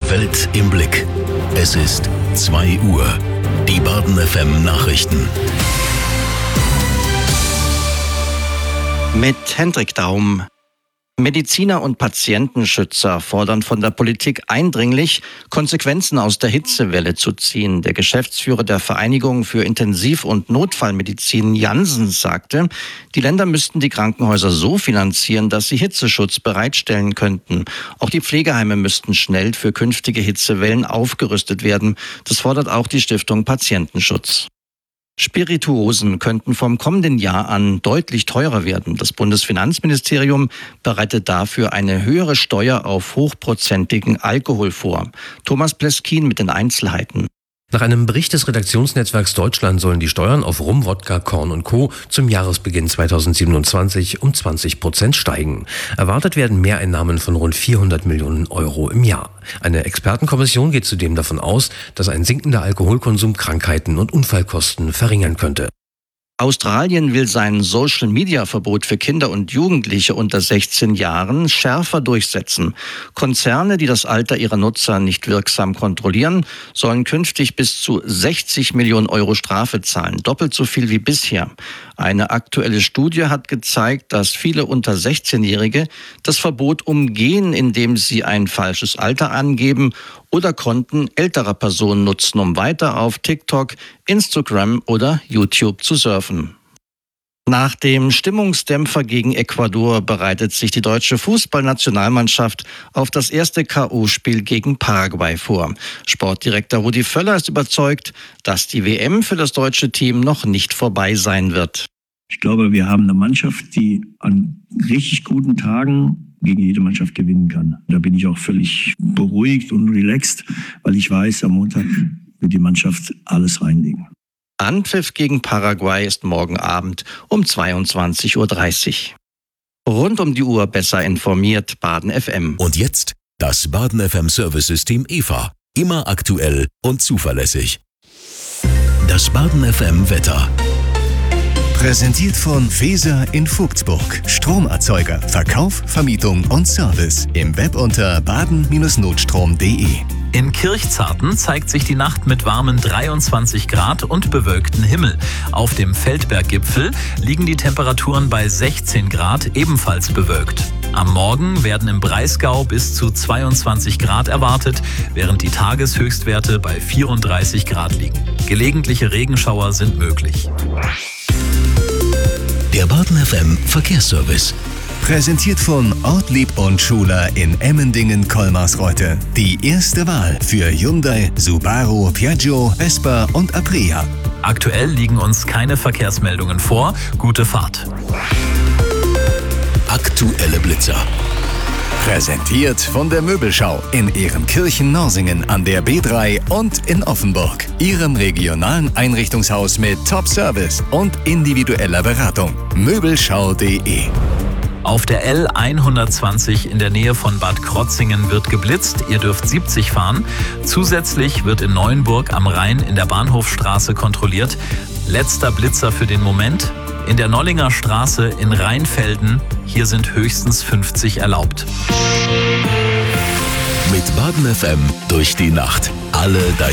Welt im Blick. Es ist 2 Uhr. Die Baden FM Nachrichten. Mit Hendrik Daum. Mediziner und Patientenschützer fordern von der Politik eindringlich, Konsequenzen aus der Hitzewelle zu ziehen. Der Geschäftsführer der Vereinigung für Intensiv- und Notfallmedizin, Janssens, sagte, die Länder müssten die Krankenhäuser so finanzieren, dass sie Hitzeschutz bereitstellen könnten. Auch die Pflegeheime müssten schnell für künftige Hitzewellen aufgerüstet werden. Das fordert auch die Stiftung Patientenschutz. Spirituosen könnten vom kommenden Jahr an deutlich teurer werden. Das Bundesfinanzministerium bereitet dafür eine höhere Steuer auf hochprozentigen Alkohol vor. Thomas Pleskin mit den Einzelheiten. Nach einem Bericht des Redaktionsnetzwerks Deutschland sollen die Steuern auf Rum, Wodka, Korn und Co. zum Jahresbeginn 2027 um 20% steigen. Erwartet werden Mehreinnahmen von rund 400 Millionen Euro im Jahr. Eine Expertenkommission geht zudem davon aus, dass ein sinkender Alkoholkonsum Krankheiten und Unfallkosten verringern könnte. Australien will sein Social-Media-Verbot für Kinder und Jugendliche unter 16 Jahren schärfer durchsetzen. Konzerne, die das Alter ihrer Nutzer nicht wirksam kontrollieren, sollen künftig bis zu 60 Millionen Euro Strafe zahlen, doppelt so viel wie bisher. Eine aktuelle Studie hat gezeigt, dass viele unter 16-Jährige das Verbot umgehen, indem sie ein falsches Alter angeben oder Konten älterer Personen nutzen, um weiter auf TikTok, Instagram oder YouTube zu surfen. Nach dem Stimmungsdämpfer gegen Ecuador bereitet sich die deutsche Fußballnationalmannschaft auf das erste K.O.-Spiel gegen Paraguay vor. Sportdirektor Rudi Völler ist überzeugt, dass die WM für das deutsche Team noch nicht vorbei sein wird. Ich glaube, wir haben eine Mannschaft, die an richtig guten Tagen gegen jede Mannschaft gewinnen kann. Da bin ich auch völlig beruhigt und relaxed, weil ich weiß, am Montag wird die Mannschaft alles reinlegen. Anpfiff gegen Paraguay ist morgen Abend um 22.30 Uhr. Rund um die Uhr besser informiert, Baden FM. Und jetzt das Baden FM Service-System EVA. Immer aktuell und zuverlässig. Das Baden FM Wetter. Präsentiert von Feser in Vogtsburg. Stromerzeuger, Verkauf, Vermietung und Service. Im Web unter baden-notstrom.de. In Kirchzarten zeigt sich die Nacht mit warmen 23 Grad und bewölktem Himmel. Auf dem Feldberggipfel liegen die Temperaturen bei 16 Grad, ebenfalls bewölkt. Am Morgen werden im Breisgau bis zu 22 Grad erwartet, während die Tageshöchstwerte bei 34 Grad liegen. Gelegentliche Regenschauer sind möglich. Der Baden FM Verkehrsservice. Präsentiert von Ortlieb und Schuler in Emmendingen-Kolmarsreuth. Die erste Wahl für Hyundai, Subaru, Piaggio, Vespa und Aprilia. Aktuell liegen uns keine Verkehrsmeldungen vor. Gute Fahrt. Aktuelle Blitzer. Präsentiert von der Möbelschau in Ehrenkirchen-Norsingen an der B3 und in Offenburg. Ihrem regionalen Einrichtungshaus mit Top-Service und individueller Beratung. Möbelschau.de. Auf der L120 in der Nähe von Bad Krotzingen wird geblitzt. Ihr dürft 70 fahren. Zusätzlich wird in Neuenburg am Rhein in der Bahnhofstraße kontrolliert. Letzter Blitzer für den Moment. In der Nollinger Straße in Rheinfelden. Hier sind höchstens 50 erlaubt. Mit Baden FM durch die Nacht. Alle deine